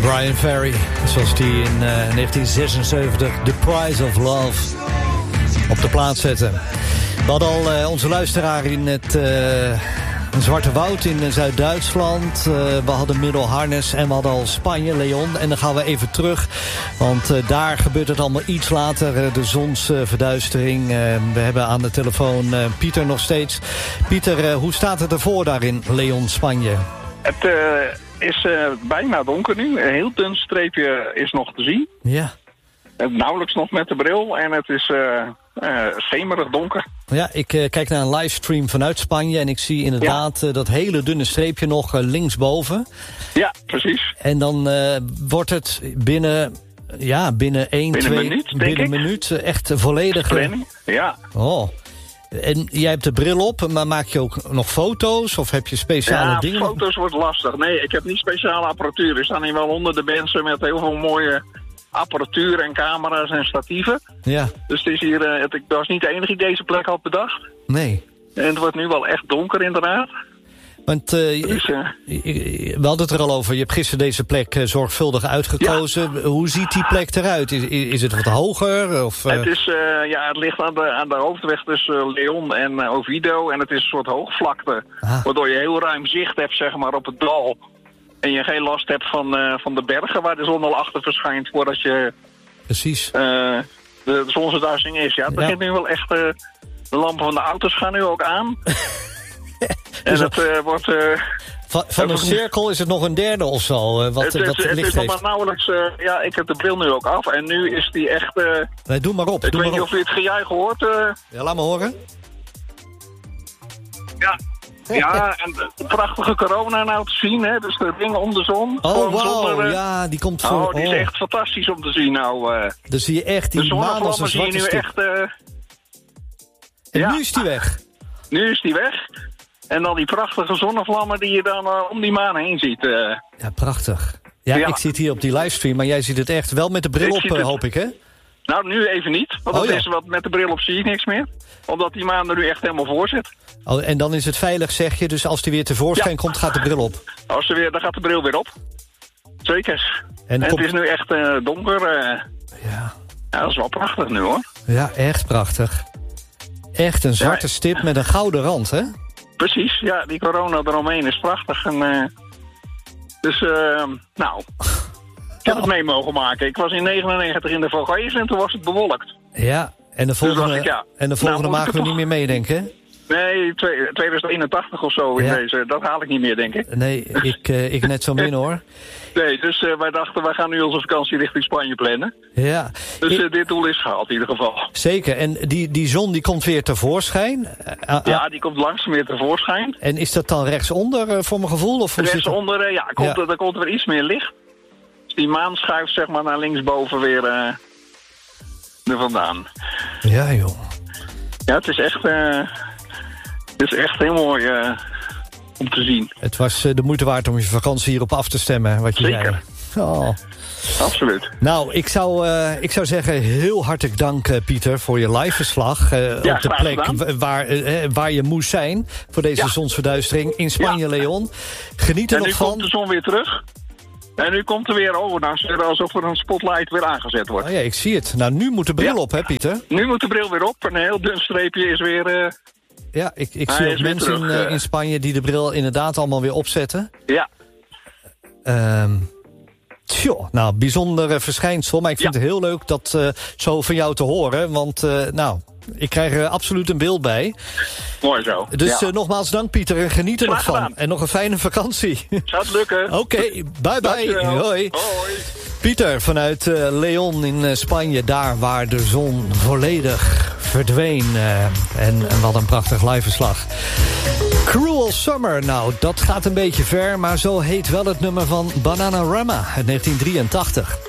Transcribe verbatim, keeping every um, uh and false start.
Brian Ferry, zoals die in uh, negentien zesenzeventig The Price of Love op de plaats zette. We hadden al uh, onze luisteraar in het uh, Zwarte Woud in Zuid-Duitsland. Uh, we hadden Middelharnis en we hadden al Spanje, Leon. En dan gaan we even terug, want uh, daar gebeurt het allemaal iets later. Uh, de zonsverduistering. Uh, we hebben aan de telefoon uh, Pieter nog steeds. Pieter, uh, hoe staat het ervoor daar in Leon, Spanje? Het uh, is uh, bijna donker nu. Een heel dun streepje is nog te zien. Ja. Uh, nauwelijks nog met de bril en het is uh, uh, schemerig donker. Ja, ik uh, kijk naar een livestream vanuit Spanje en ik zie inderdaad ja. uh, dat hele dunne streepje nog uh, linksboven. Ja, precies. En dan uh, wordt het binnen, ja, binnen één, binnen twee, een minuut, denk binnen een ik. minuut uh, echt volledig. Planning, ja. Oh. En jij hebt de bril op, maar maak je ook nog foto's of heb je speciale ja, dingen? Ja, foto's wordt lastig. Nee, ik heb niet speciale apparatuur. Er staan hier wel honderden mensen met heel veel mooie apparatuur en camera's en statieven. Ja. Dus het is hier, uh, het, ik was niet de enige die deze plek had bedacht. Nee. En het wordt nu wel echt donker inderdaad. Want uh, dus, uh, we hadden het er al over, je hebt gisteren deze plek uh, zorgvuldig uitgekozen. Ja. Hoe ziet die plek eruit? Is, is het wat hoger? Of, uh... Het, is, uh, ja, het ligt aan de, aan de hoofdweg tussen Leon en uh, Oviedo. En het is een soort hoogvlakte. Ah. Waardoor je heel ruim zicht hebt zeg maar, op het dal. En je geen last hebt van, uh, van de bergen waar de zon al achter verschijnt. Voordat je Precies. Uh, de, de zonsverduistering is. Ja, het begint ja. nu wel echt... Uh, de lampen van de auto's gaan nu ook aan. En dus het uh, wordt... Uh, van van een cirkel is het nog een derde of zo? Uh, wat, het is, wat het licht is nog maar nauwelijks... Uh, ja, ik heb de bril nu ook af. En nu is die echt... Uh, nee, doe maar op. Ik doe weet maar niet op. of je het gejuich hoort. Uh, ja, laat me horen. Ja. Ja, en de prachtige corona nou te zien, hè. Dus de ringen om de zon. Oh, wow. Zonder, uh, ja, die komt voor... Oh, die is echt fantastisch om te zien nou. Uh, dus zie je echt die maan als een zwarte stip. Echt, uh, en ja. nu is die weg. Nu is die weg. En dan die prachtige zonnevlammen die je dan uh, om die maan heen ziet. Uh. Ja, prachtig. Ja, ja, ik zie het hier op die livestream, maar jij ziet het echt wel met de bril ik op, uh, hoop ik, hè? Nou, nu even niet. Want oh, dat ja. is wat, met de bril op zie ik niks meer. Omdat die maan er nu echt helemaal voor zit. Oh, en dan is het veilig, zeg je. Dus als die weer tevoorschijn ja. komt, gaat de bril op. Als er weer, dan gaat de bril weer op. Zeker. En, en komt... het is nu echt uh, donker. Uh. Ja. Ja, dat is wel prachtig nu, hoor. Ja, echt prachtig. Echt een zwarte ja. stip met een gouden rand, hè? Precies, ja. Die corona eromheen is prachtig. En, uh, dus, uh, nou... Ik heb het mee mogen maken. Ik was in negenennegentig in de Vogezen en toen was het bewolkt. Ja, en de volgende, dus ik, ja, en de volgende nou, maken we toch... niet meer mee, denk ik, hè? Nee, tweeduizend eenentachtig of zo in ja. deze. Dat haal ik niet meer, denk ik. Nee, ik, uh, ik net zo min, hoor. Nee, dus uh, wij dachten, wij gaan nu onze vakantie richting Spanje plannen. Ja. Dus uh, ik... dit doel is gehaald in ieder geval. Zeker, en die, die zon die komt weer tevoorschijn? Uh, ja, die komt langzaam weer tevoorschijn. En is dat dan rechtsonder, uh, voor mijn gevoel? Of rechtsonder, uh, ja, komt, ja. Er komt er weer iets meer licht. Dus die maan schuift zeg maar naar linksboven weer uh, er vandaan. Ja, joh. Ja, het is echt... Uh, Het is echt heel mooi uh, om te zien. Het was uh, de moeite waard om je vakantie hierop af te stemmen, wat je Zeker. zei. Oh. Absoluut. Nou, ik zou, uh, ik zou zeggen heel hartelijk dank, uh, Pieter, voor je live verslag. Uh, ja, op de plek waar, uh, waar je moest zijn voor deze ja. zonsverduistering in Spanje, ja. Leon. Geniet er en nog van. En nu komt de zon weer terug. En nu komt er weer, oh, nou, alsof er een spotlight weer aangezet wordt. Oh ja, ik zie het. Nou, nu moet de bril ja. op, hè, Pieter? Nu moet de bril weer op. Een heel dun streepje is weer... Uh, Ja, ik, ik zie ook mensen terug, in, uh, in Spanje die de bril inderdaad allemaal weer opzetten. Ja. Um, tjoh, nou, bijzonder verschijnsel. Maar ik vind ja. het heel leuk dat uh, zo van jou te horen. Want, uh, nou, ik krijg er absoluut een beeld bij. Mooi zo. Dus ja. uh, nogmaals dank, Pieter. En geniet er nog van. Gedaan. En nog een fijne vakantie. Gaat lukken. Oké, okay, bye bye. Hoi. Hoi. Pieter vanuit uh, Leon in uh, Spanje. Daar waar de zon volledig verdween. Uh, en, en wat een prachtig liveverslag. Cruel Summer, nou, dat gaat een beetje ver. Maar zo heet wel het nummer van Bananarama uit negentien drieëntachtig.